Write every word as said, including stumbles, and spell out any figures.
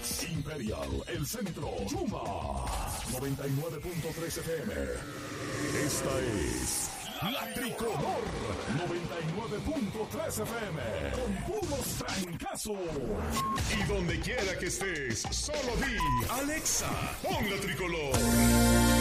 Phoenix, Imperial, El Centro, Yuma, noventa y nueve punto tres F M. Esta es La Tricolor, noventa y nueve punto tres F M, con puros trancazos. Y donde quiera que estés, solo di, Alexa, pon La Tricolor.